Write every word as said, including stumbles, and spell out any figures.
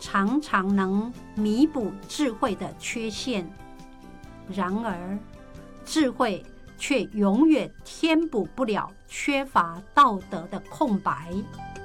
常常能弥补智慧的缺陷，然而智慧却永远填补不了缺乏道德的空白。